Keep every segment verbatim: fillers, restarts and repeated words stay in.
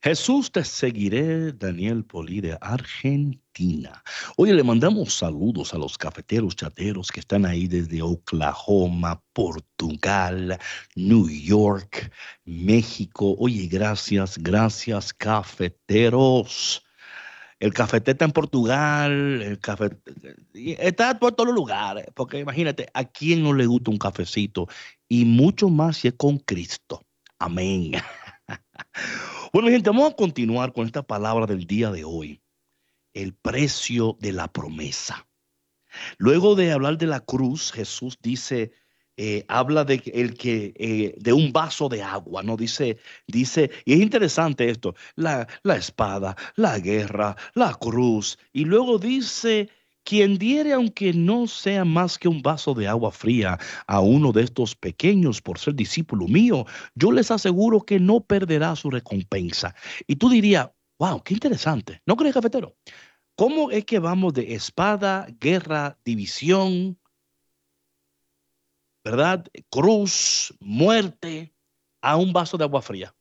Jesús, te seguiré, Daniel Poli de Argentina. Oye, le mandamos saludos a los cafeteros chateros que están ahí desde Oklahoma, Portugal, New York, México. Oye, gracias, gracias, cafeteros. El café está en Portugal, el café está por todos los lugares, porque imagínate, ¿a quién no le gusta un cafecito? Y mucho más si es con Cristo. Amén. Bueno, mi gente, vamos a continuar con esta palabra del día de hoy, el precio de la promesa. Luego de hablar de la cruz, Jesús dice, eh, habla de que el que eh, de un vaso de agua, ¿no? Dice, dice, y es interesante esto, la, la espada, la guerra, la cruz, y luego dice, quien diere, aunque no sea más que un vaso de agua fría a uno de estos pequeños por ser discípulo mío, yo les aseguro que no perderá su recompensa. Y tú dirías, wow, qué interesante, ¿no crees, cafetero? ¿Cómo es que vamos de espada, guerra, división, ¿verdad? Cruz, muerte, a un vaso de agua fría?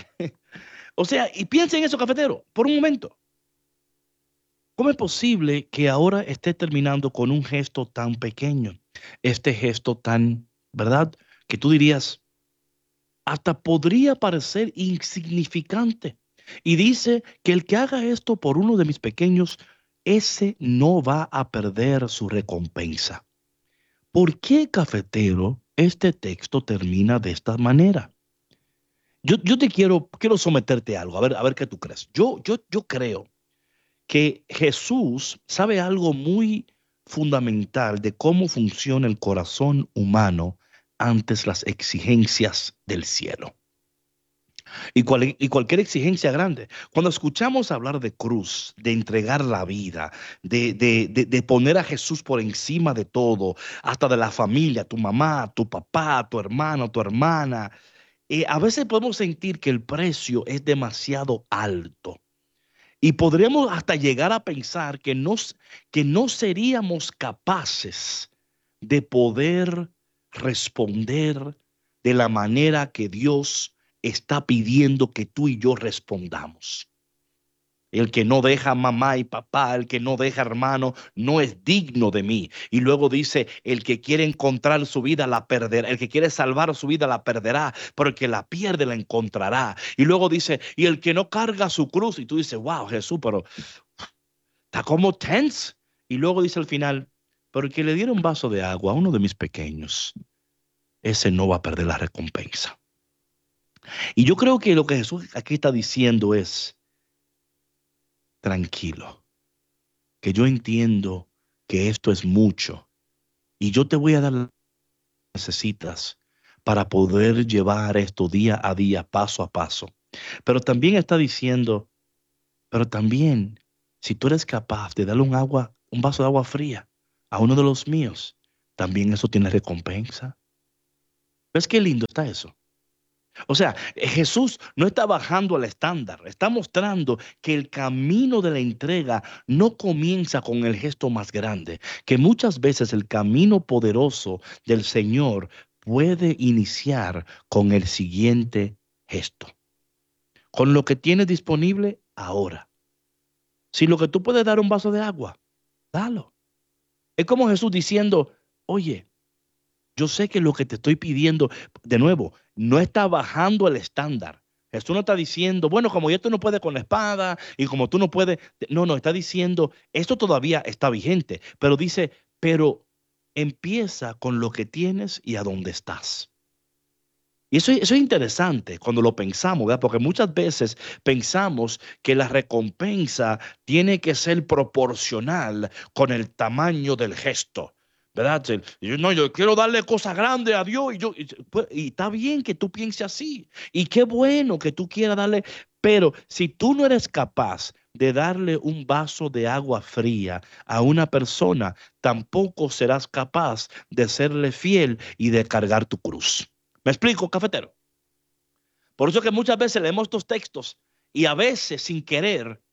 O sea, y piensa en eso, cafetero, por un momento. ¿Cómo es posible que ahora esté terminando con un gesto tan pequeño? Este gesto tan, ¿verdad? Que tú dirías, hasta podría parecer insignificante. Y dice que el que haga esto por uno de mis pequeños, ese no va a perder su recompensa. ¿Por qué, cafetero, este texto termina de esta manera? Yo, yo te quiero, quiero someterte a algo, a ver, a ver qué tú crees. Yo, yo, yo creo que Jesús sabe algo muy fundamental de cómo funciona el corazón humano ante las exigencias del cielo. Y, cual- y cualquier exigencia grande. Cuando escuchamos hablar de cruz, de entregar la vida, de, de, de, de poner a Jesús por encima de todo, hasta de la familia, tu mamá, tu papá, tu hermano, tu hermana, eh, a veces podemos sentir que el precio es demasiado alto. Y podríamos hasta llegar a pensar que no, que no seríamos capaces de poder responder de la manera que Dios está pidiendo que tú y yo respondamos. El que no deja mamá y papá, el que no deja hermano, no es digno de mí. Y luego dice, el que quiere encontrar su vida la perderá. El que quiere salvar su vida la perderá, pero el que la pierde la encontrará. Y luego dice, y el que no carga su cruz. Y tú dices, wow, Jesús, pero está como tense. Y luego dice al final, pero el que le diera un vaso de agua a uno de mis pequeños, ese no va a perder la recompensa. Y yo creo que lo que Jesús aquí está diciendo es, tranquilo, que yo entiendo que esto es mucho y yo te voy a dar lo que necesitas para poder llevar esto día a día, paso a paso. Pero también está diciendo, pero también, si tú eres capaz de darle un agua, un vaso de agua fría a uno de los míos, también eso tiene recompensa. ¿Ves qué lindo está eso? O sea, Jesús no está bajando al estándar, está mostrando que el camino de la entrega no comienza con el gesto más grande, que muchas veces el camino poderoso del Señor puede iniciar con el siguiente gesto, con lo que tienes disponible ahora. Si lo que tú puedes dar un vaso de agua, dalo. Es como Jesús diciendo, oye, yo sé que lo que te estoy pidiendo, de nuevo, no está bajando el estándar. Jesús no está diciendo, bueno, como ya tú no puedes con la espada y como tú no puedes, no, no, está diciendo, esto todavía está vigente, pero dice, pero empieza con lo que tienes y a dónde estás. Y eso, eso es interesante cuando lo pensamos, ¿verdad? Porque muchas veces pensamos que la recompensa tiene que ser proporcional con el tamaño del gesto. ¿Verdad? El- Yo, no, yo quiero darle cosas grandes a Dios y, yo, y, pues, y está bien que tú pienses así. Y qué bueno que tú quieras darle, pero si tú no eres capaz de darle un vaso de agua fría a una persona, tampoco serás capaz de serle fiel y de cargar tu cruz. ¿Me explico, cafetero? Por eso que muchas veces leemos estos textos y a veces sin querer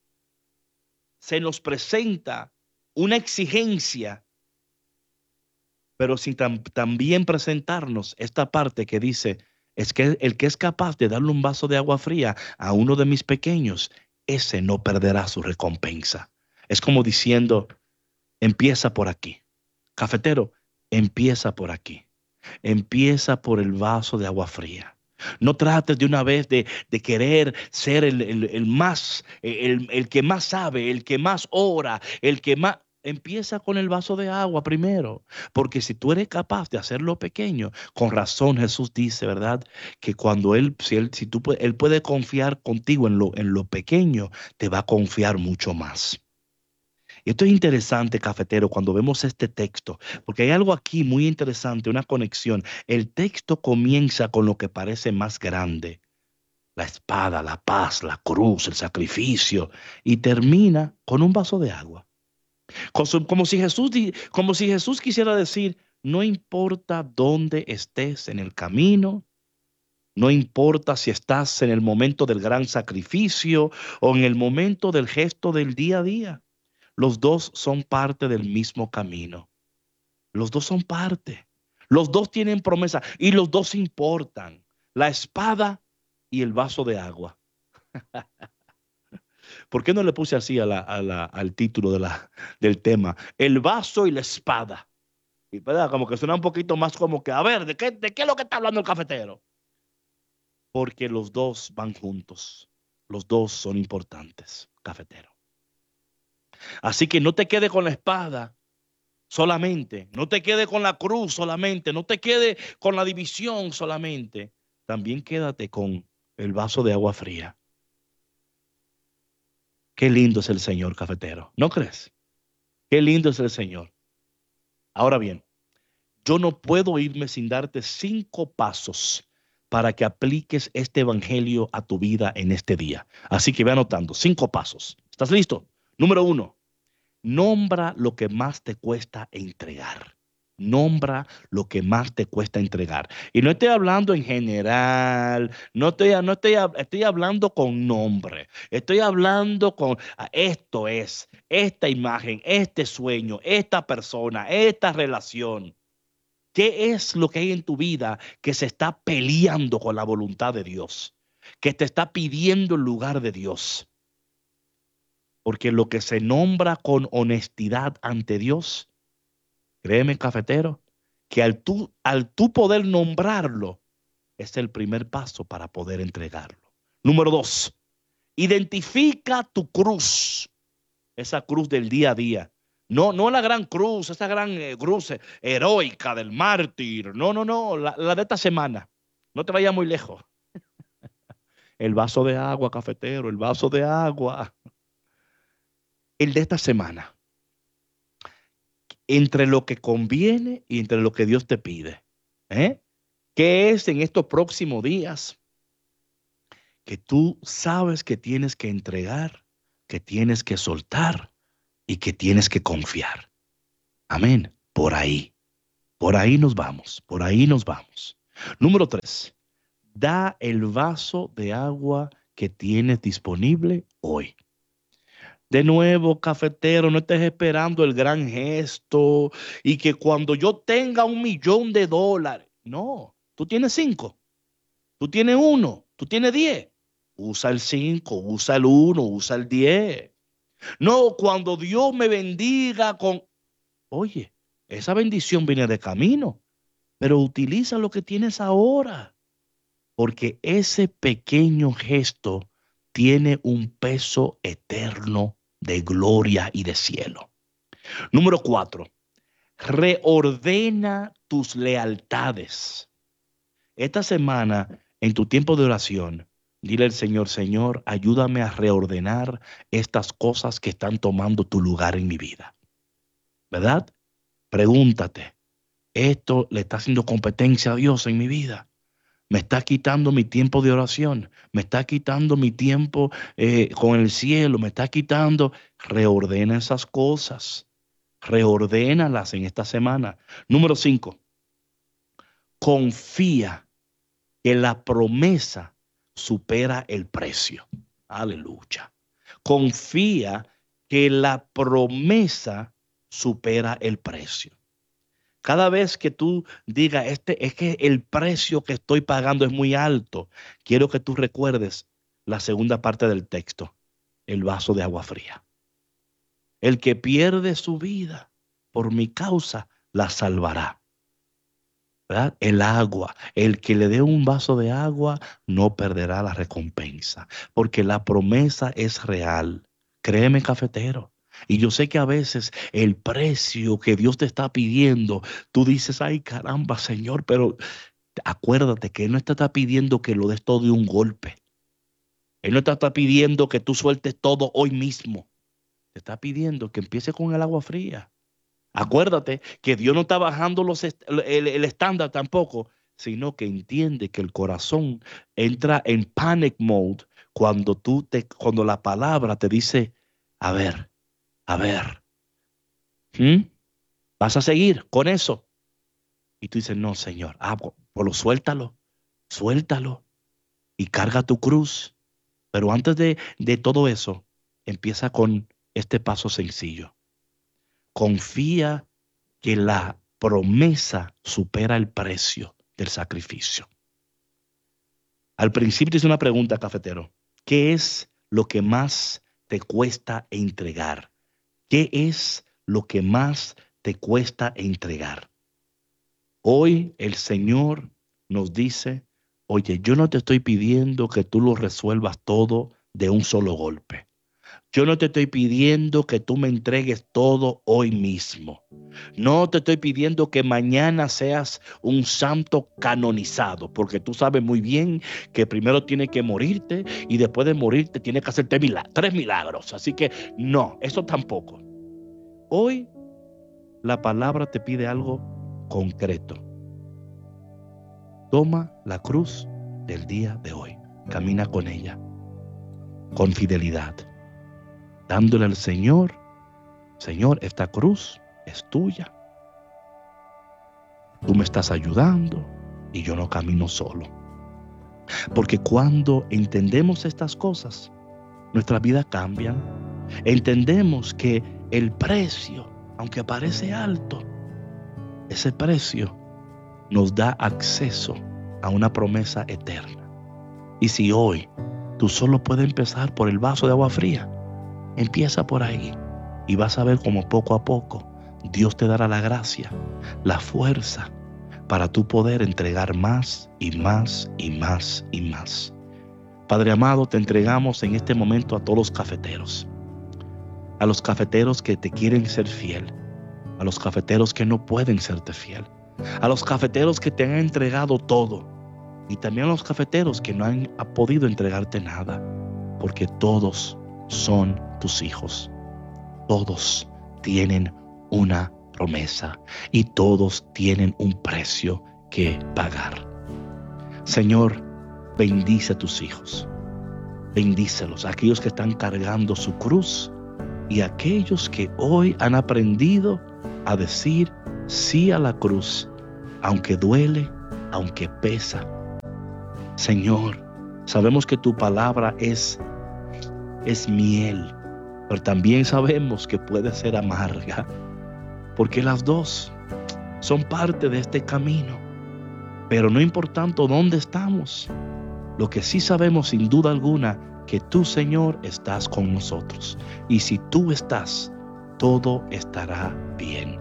se nos presenta una exigencia, pero sin tam- también presentarnos esta parte que dice, Es que el que es capaz de darle un vaso de agua fría a uno de mis pequeños, ese no perderá su recompensa. Es como diciendo, empieza por aquí. Cafetero, empieza por aquí. Empieza por el vaso de agua fría. No trates de una vez de, de querer ser el, el- el más, el, el que más sabe, el que más ora, el que más... Empieza con el vaso de agua primero, porque si tú eres capaz de hacerlo pequeño, con razón Jesús dice, ¿verdad? Que cuando él, si él, si tú, puede- él puede confiar contigo en lo, en lo pequeño, te va a confiar mucho más. Y esto es interesante, cafetero, cuando vemos este texto, porque hay algo aquí muy interesante, una conexión. El texto comienza con lo que parece más grande, la espada, la paz, la cruz, el sacrificio, y termina con un vaso de agua. Como, su- como si Jesús, di- como si Jesús quisiera decir, no importa dónde estés en el camino, no importa si estás en el momento del gran sacrificio o en el momento del gesto del día a día. Los dos son parte del mismo camino. Los dos son parte. Los dos tienen promesa y los dos importan. La espada y el vaso de agua. ¿Por qué no le puse así a la- a la- al título de la, del tema? El vaso y la espada. Y ¿verdad? Como que suena un poquito más como que, a ver, ¿de qué, de qué es lo que está hablando el cafetero? Porque los dos van juntos. Los dos son importantes, cafetero. Así que no te quedes con la espada solamente, no te quede con la cruz solamente, no te quede con la división solamente, también quédate con el vaso de agua fría. Qué lindo es el Señor, cafetero, ¿no crees? Qué lindo es el Señor. Ahora bien, yo no puedo irme sin darte cinco pasos para que apliques este evangelio a tu vida en este día. Así que ve anotando, cinco pasos. ¿Estás listo? Número uno. Nombra lo que más te cuesta entregar. Nombra lo que más te cuesta entregar. Y no estoy hablando en general, no estoy, no estoy, estoy hablando con nombre. Estoy hablando con ah, esto es, esta imagen, este sueño, esta persona, esta relación. ¿Qué es lo que hay en tu vida que se está peleando con la voluntad de Dios? Que te está pidiendo el lugar de Dios. Porque lo que se nombra con honestidad ante Dios, créeme, cafetero, que al tú, al tú poder nombrarlo, es el primer paso para poder entregarlo. Número dos, identifica tu cruz, esa cruz del día a día. No, no la gran cruz, esa gran eh, cruz eh, heroica del mártir. No, no, no, la, la de esta semana. No te vayas muy lejos. El vaso de agua, cafetero, el vaso de agua. El de esta semana. Entre lo que conviene y entre lo que Dios te pide. ¿Eh? ¿Qué es en estos próximos días que tú sabes que tienes que entregar, que tienes que soltar y que tienes que confiar? Amén. Por ahí, por ahí nos vamos, por ahí nos vamos. Número tres, da el vaso de agua que tienes disponible hoy. De nuevo, cafetero, no estés esperando el gran gesto y que cuando yo tenga un millón de dólares. No, tú tienes cinco, tú tienes uno, tú tienes diez. Usa el cinco, usa el uno, usa el diez. No, cuando Dios me bendiga con... Oye, esa bendición viene de camino, pero utiliza lo que tienes ahora, porque ese pequeño gesto tiene un peso eterno de gloria y de cielo. Número cuatro, reordena tus lealtades. Esta semana, en tu tiempo de oración, dile al Señor, Señor, ayúdame a reordenar estas cosas que están tomando tu lugar en mi vida. ¿Verdad? Pregúntate, ¿esto le está haciendo competencia a Dios en mi vida? Me está quitando mi tiempo de oración, me está quitando mi tiempo eh, con el cielo, me está quitando. Reordena esas cosas, reordénalas en esta semana. Número cinco, confía que la promesa supera el precio. Aleluya. Confía que la promesa supera el precio. Cada vez que tú digas, este, es que el precio que estoy pagando es muy alto, quiero que tú recuerdes la segunda parte del texto, el vaso de agua fría. El que pierde su vida por mi causa, la salvará. ¿Verdad? El agua, el que le dé un vaso de agua no perderá la recompensa, porque la promesa es real. Créeme, cafetero. Y yo sé que a veces el precio que Dios te está pidiendo, tú dices, ay caramba, Señor, pero acuérdate que Él no te está pidiendo que lo des todo de un golpe. Él no te está pidiendo que tú sueltes todo hoy mismo. Te está pidiendo que empieces con el agua fría. Acuérdate que Dios no está bajando los est el, el estándar tampoco, sino que entiende que el corazón entra en panic mode cuando tú te, cuando la palabra te dice, a ver, a ver, ¿hmm? ¿Vas a seguir con eso? Y tú dices, no, Señor, ah, pues suéltalo, suéltalo y carga tu cruz. Pero antes de, de todo eso, empieza con este paso sencillo. Confía que la promesa supera el precio del sacrificio. Al principio te hice una pregunta, cafetero. ¿Qué es lo que más te cuesta entregar? ¿Qué es lo que más te cuesta entregar? Hoy el Señor nos dice, oye, yo no te estoy pidiendo que tú lo resuelvas todo de un solo golpe. Yo no te estoy pidiendo que tú me entregues todo hoy mismo. No te estoy pidiendo que mañana seas un santo canonizado, porque tú sabes muy bien que primero tienes que morirte y después de morirte tienes que hacerte milagros, tres milagros. Así que no, eso tampoco. Hoy la palabra te pide algo concreto. Toma la cruz del día de hoy. Camina con ella, con fidelidad, dándole al Señor, Señor, esta cruz es tuya. Tú me estás ayudando y yo no camino solo. Porque cuando entendemos estas cosas, nuestra vida cambia. Entendemos que el precio, aunque parece alto, ese precio nos da acceso a una promesa eterna. Y si hoy tú solo puedes empezar por el vaso de agua fría, empieza por ahí y vas a ver cómo poco a poco Dios te dará la gracia, la fuerza para tú poder entregar más y más y más y más. Padre amado, te entregamos en este momento a todos los cafeteros, a los cafeteros que te quieren ser fiel, a los cafeteros que no pueden serte fiel, a los cafeteros que te han entregado todo y también a los cafeteros que no han podido entregarte nada, porque todos son tus hijos. Todos tienen una promesa y todos tienen un precio que pagar. Señor, bendice a tus hijos. Bendícelos, aquellos que están cargando su cruz y aquellos que hoy han aprendido a decir sí a la cruz, aunque duele, aunque pesa. Señor, sabemos que tu palabra es, es miel, pero también sabemos que puede ser amarga, porque las dos son parte de este camino. Pero no importando dónde estamos, lo que sí sabemos sin duda alguna, que tú, Señor, estás con nosotros. Y si tú estás, todo estará bien.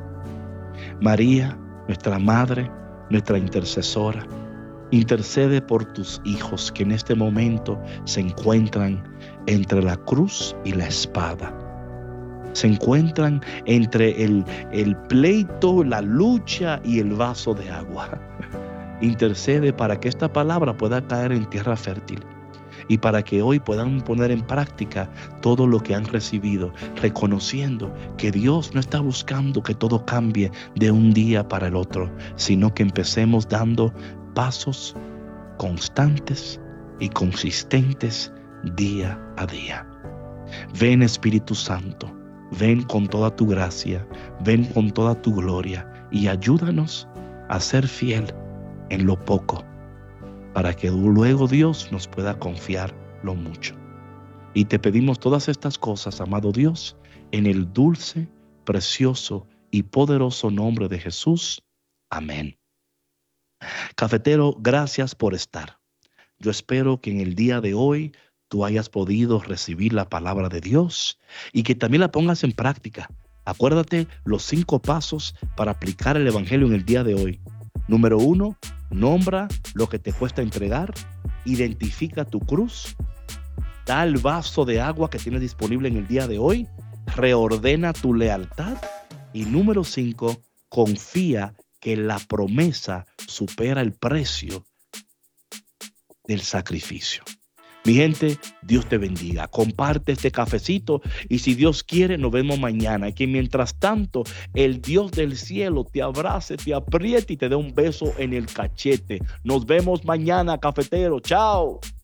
María, nuestra madre, nuestra intercesora, intercede por tus hijos que en este momento se encuentran entre la cruz y la espada. Se encuentran entre el, el pleito, la lucha y el vaso de agua. Intercede para que esta palabra pueda caer en tierra fértil y para que hoy puedan poner en práctica todo lo que han recibido, reconociendo que Dios no está buscando que todo cambie de un día para el otro, sino que empecemos dando pasos constantes y consistentes día a día. Ven, Espíritu Santo, ven con toda tu gracia, ven con toda tu gloria y ayúdanos a ser fiel en lo poco, para que luego Dios nos pueda confiar lo mucho. Y te pedimos todas estas cosas, amado Dios, en el dulce, precioso y poderoso nombre de Jesús. Amén. Cafetero, gracias por estar. Yo espero que en el día de hoy tú hayas podido recibir la palabra de Dios y que también la pongas en práctica. Acuérdate los cinco pasos para aplicar el evangelio en el día de hoy. Número uno, nombra lo que te cuesta entregar, identifica tu cruz, da el vaso de agua que tienes disponible en el día de hoy, reordena tu lealtad y número cinco, confía que la promesa supera el precio del sacrificio. Mi gente, Dios te bendiga. Comparte este cafecito y si Dios quiere, nos vemos mañana. Y que mientras tanto, el Dios del cielo te abrace, te apriete y te dé un beso en el cachete. Nos vemos mañana, cafetero. Chao.